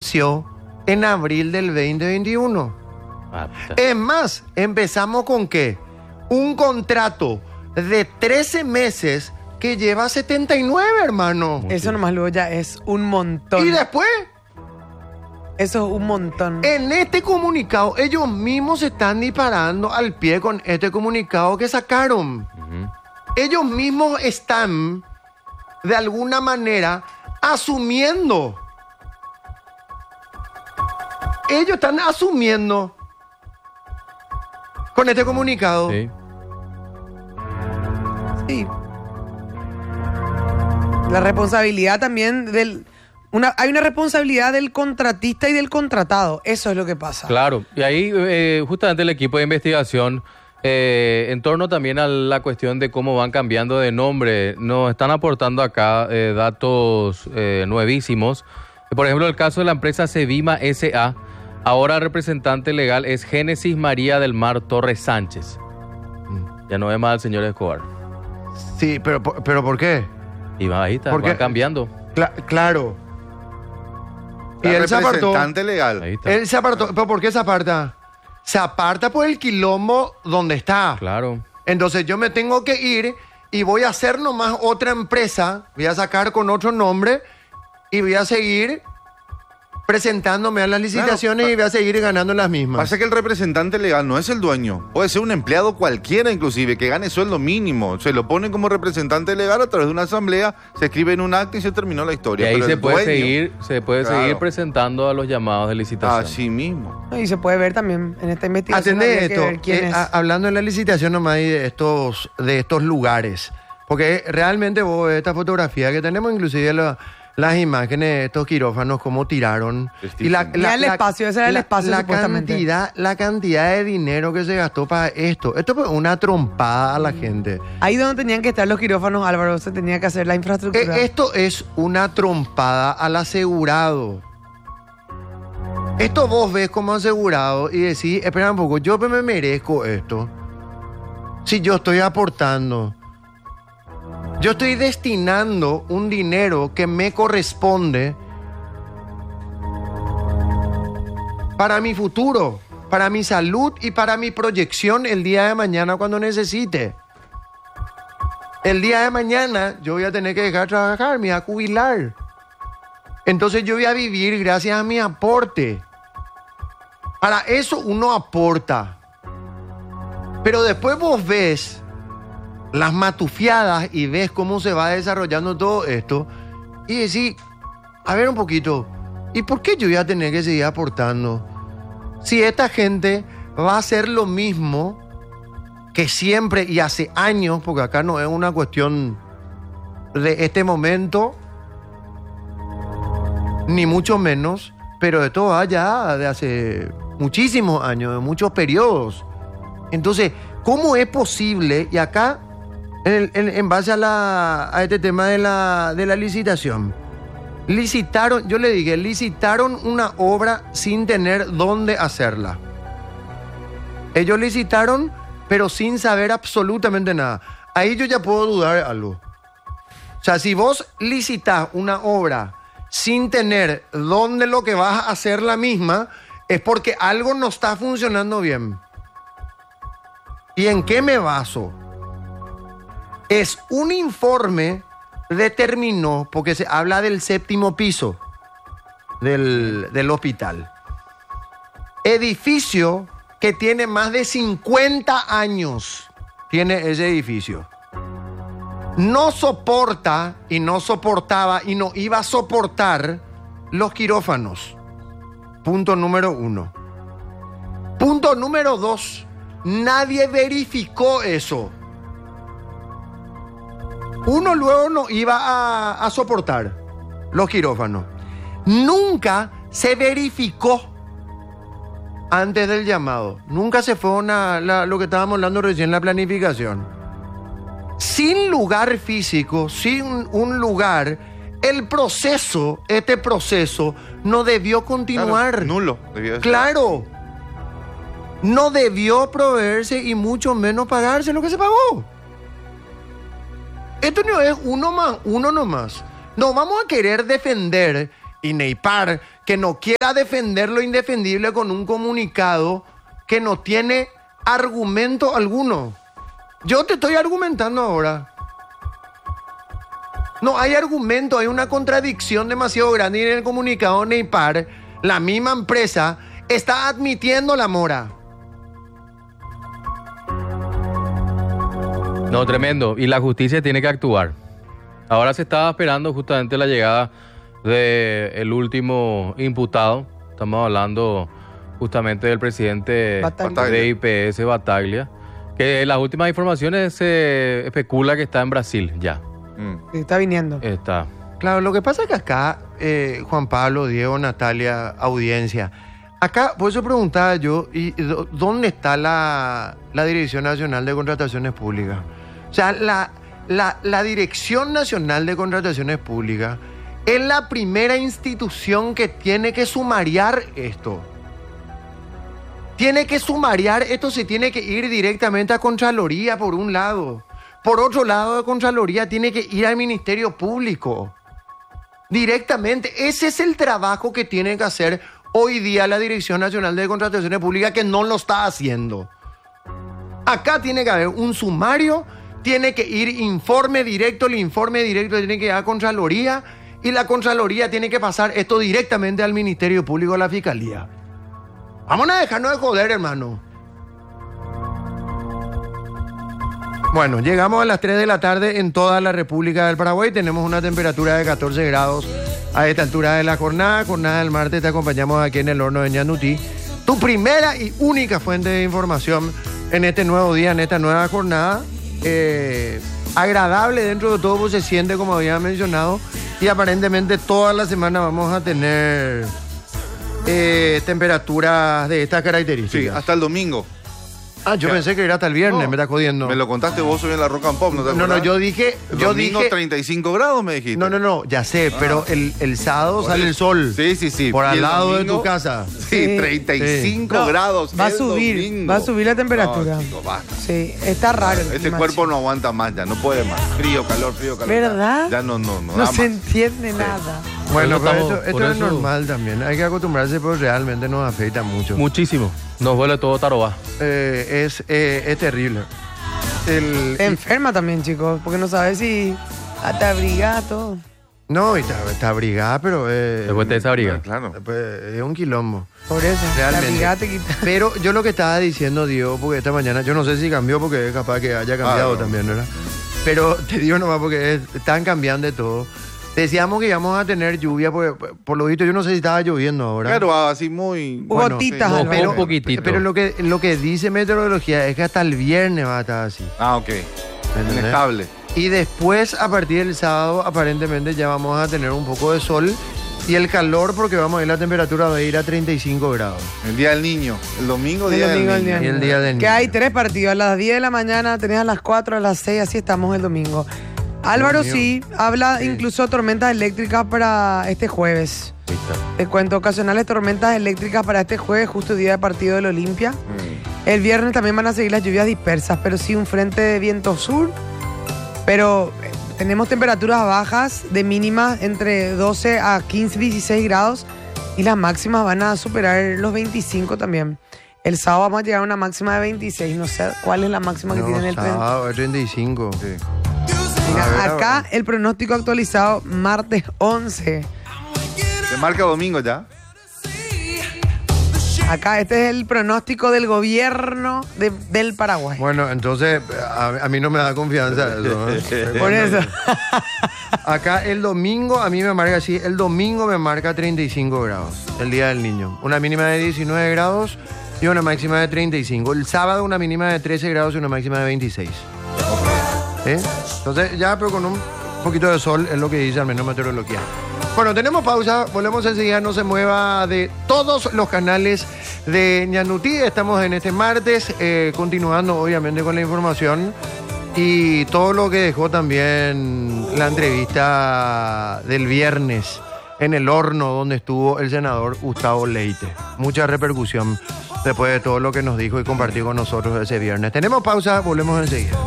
venció en abril del 2021. Es más, empezamos con ¿qué? Un contrato de 13 meses que lleva 79, hermano. Eso nomás luego ya es un montón. Y después, eso es un montón. en este comunicado, ellos mismos se están disparando al pie con este comunicado que sacaron. Ellos mismos están, de alguna manera, asumiendo. Ellos están asumiendo con este comunicado. Sí. Sí. La responsabilidad también hay una responsabilidad del contratista y del contratado. Eso es lo que pasa. Claro, y ahí justamente el equipo de investigación, en torno también a la cuestión de cómo van cambiando de nombre, nos están aportando acá datos nuevísimos. Por ejemplo, el caso de la empresa Cevima S.A., ahora el representante legal es Génesis María del Mar Torres Sánchez. Ya no es más el señor Escobar. Sí, pero ¿por qué? Y va ahí está, ¿Por qué? va cambiando. Claro. Y La él se apartó. representante legal. Ahí está. Él se apartó. ¿Pero por qué se aparta? Se aparta por el quilombo donde está. Claro. Entonces yo me tengo que ir y voy a hacer nomás otra empresa, voy a sacar con otro nombre y voy a seguir presentándme a las licitaciones Claro, y voy a seguir ganando las mismas. Pasa que el representante legal no es el dueño. Puede ser un empleado cualquiera, inclusive, que gane sueldo mínimo. Se lo ponen como representante legal a través de una asamblea, se escribe en un acta y se terminó la Y historia. ahí Pero se el puede dueño, seguir Claro. presentando a los llamados de licitación. así mismo. Y se puede ver también en esta investigación. Atendé habría que esto, ver quién es. hablando de la licitación nomás y de estos lugares, porque realmente vos ves esta fotografía que tenemos, inclusive las imágenes de estos quirófanos, cómo tiraron. Tristísimo. Ya el espacio, ese era el espacio, supuestamente. La cantidad de dinero que se gastó para esto. Esto fue una trompada a la gente. Ahí donde tenían que estar los quirófanos, Álvaro, se tenía que hacer la infraestructura. Esto es una trompada al asegurado. Esto vos ves como asegurado y decís, espera un poco, yo me merezco esto. Si yo estoy aportando, yo estoy destinando un dinero que me corresponde para mi futuro, para mi salud y para mi proyección el día de mañana cuando necesite. El día de mañana yo voy a tener que dejar de trabajar, me voy a jubilar. Entonces yo voy a vivir gracias a mi aporte. Para eso uno aporta. Pero después vos ves las matufiadas y ves cómo se va desarrollando todo esto y decís, a ver un poquito, ¿y por qué yo voy a tener que seguir aportando? Si esta gente va a hacer lo mismo que siempre y hace años, porque acá no es una cuestión de este momento, ni mucho menos, pero esto va ya de hace muchísimos años, de muchos periodos. Entonces, ¿cómo es posible? Y acá, en base a este tema de la licitación, yo le dije, licitaron una obra sin tener dónde hacerla. Ellos licitaron, pero sin saber absolutamente nada. Ahí yo ya puedo dudar de algo. O sea, si vos licitás una obra sin tener dónde lo que vas a hacer la misma, es porque algo no está funcionando bien. ¿Y en qué me baso? Es un informe determinó, porque se habla del 7º piso del hospital. Edificio que tiene más de 50 años, tiene ese edificio. No soporta y no soportaba y no iba a soportar los quirófanos. Punto número 1. Punto número 2. Nadie verificó eso. Uno luego no iba a soportar los quirófanos. Nunca se verificó antes del llamado. Nunca se fue lo que estábamos hablando recién, la planificación. Sin lugar físico, sin un lugar, este proceso no debió continuar. Claro, nulo. Debió ser. Claro. No debió proveerse y mucho menos pagarse lo que se pagó. Esto no es uno más, uno nomás. No vamos a querer defender y Neipar, que no quiera defender lo indefendible con un comunicado que no tiene argumento alguno. Yo te estoy argumentando ahora. No hay argumento, hay una contradicción demasiado grande. Y en el comunicado Neipar, la misma empresa está admitiendo la mora. No, tremendo. Y la justicia tiene que actuar. Ahora se estaba esperando justamente la llegada del último imputado. Estamos hablando justamente del presidente Battaglia. de IPS, Battaglia. Que en las últimas informaciones se especula que está en Brasil ya. Sí, está viniendo. Está. Claro, lo que pasa es que acá, Juan Pablo, Diego, Natalia, audiencia, acá, por eso preguntaba yo, ¿dónde está la Dirección Nacional de Contrataciones Públicas? O sea, la Dirección Nacional de Contrataciones Públicas es la primera institución que tiene que sumariar esto. Tiene que sumariar esto, se tiene que ir directamente a Contraloría por un lado. Por otro lado, de Contraloría tiene que ir al Ministerio Público. Directamente. Ese es el trabajo que tiene que hacer hoy día la Dirección Nacional de Contrataciones Públicas, que no lo está haciendo. Acá tiene que haber un sumario, tiene que ir informe directo, el informe directo tiene que ir a Contraloría y la Contraloría tiene que pasar esto directamente al Ministerio Público, a la Fiscalía. Vamos a dejarnos de joder, hermano. Bueno, llegamos a las 3 de la tarde en toda la República del Paraguay. Tenemos una temperatura de 14 grados a esta altura de la jornada. Jornada del martes te acompañamos aquí en el horno de Ñandutí. Tu primera y única fuente de información en este nuevo día, en esta nueva jornada. Agradable dentro de todo, pues se siente como había mencionado. Y aparentemente toda la semana vamos a tener temperaturas de estas características. Sí, hasta el domingo. Ah, yo pensé que era hasta el viernes, No, me estás jodiendo. Me lo contaste vos hoy en la Rock and Pop, ¿no te No, acordás? yo dije... El Yo domingo dije 35 grados me dijiste. no, ya sé, pero el sábado Por sale el- el sol. Sí. Por Y al el lado de domingo- tu casa. Sí, Sí. 35 No, grados. va a el subir, domingo. va a subir la temperatura. No, chico, basta. Sí, está raro. el Este clima, cuerpo chico. no aguanta más ya, no puede más. Frío, calor. ¿Verdad? Ya no No da se más. entiende nada. Bueno, Por eso pero estamos- esto por es eso- normal también. Hay que acostumbrarse, pero realmente nos afecta mucho. Muchísimo. Nos vuelve todo taroba. Es terrible. Te enferma también, chicos, porque no sabes si te abriga todo. No, y está abrigada, pero... Después te desabriga. Claro. Es un quilombo. Por eso, Realmente. la abrigada te quita. Pero yo lo que estaba diciendo, Diego, porque esta mañana, yo no sé si cambió, porque es capaz que haya cambiado no. también, ¿verdad? Pero te digo nomás porque están cambiando de todo. Decíamos que íbamos a tener lluvia, porque por lo visto yo no sé si estaba lloviendo ahora. Pero así muy... Bueno, Gotitas, sí. Álvaro. Pero un poquitito. Pero lo que dice meteorología es que hasta el viernes va a estar así. Ah, ok. ¿Entendés? Inestable. Y después, a partir del sábado, aparentemente ya vamos a tener un poco de sol y el calor, porque vamos a ir, la temperatura va a ir a 35 grados. El día del niño. El domingo, El día domingo, del el día niño. Y el día del Que niño. hay 3 partidos, a las 10 de la mañana, tenés a las 4, a las 6, así estamos el domingo. Álvaro mío. sí, habla Sí. incluso tormentas eléctricas para este jueves. Te cuento, ocasionales tormentas eléctricas para este jueves, justo día de partido del Olimpia. El viernes también van a seguir las lluvias dispersas, pero sí un frente de viento sur. Pero tenemos temperaturas bajas de mínimas entre 12 a 15, 16 grados y las máximas van a superar los 25 también. El sábado vamos a llegar a una máxima de 26. No sé cuál es la máxima que tiene en el tren. sábado es 35. Sí. Mira, A ver, acá a ver. el pronóstico actualizado martes 11. Se marca domingo ya. Acá este es el pronóstico del gobierno del Paraguay. Bueno, entonces a mí no me da confianza eso. ¿Eh? Por eso. Acá el domingo, a mí me marca así, el domingo me marca 35 grados, el día del niño. Una mínima de 19 grados y una máxima de 35. El sábado una mínima de 13 grados y una máxima de 26. ¿Eh? Entonces ya, pero con un poquito de sol es lo que dice al menos meteorología. Bueno, tenemos pausa, volvemos enseguida, no se mueva de todos los canales de Ñandutí. Estamos en este martes, continuando obviamente con la información y todo lo que dejó también la entrevista del viernes en el horno donde estuvo el senador Gustavo Leite. Mucha repercusión después de todo lo que nos dijo y compartió con nosotros ese viernes. Tenemos pausa, volvemos enseguida.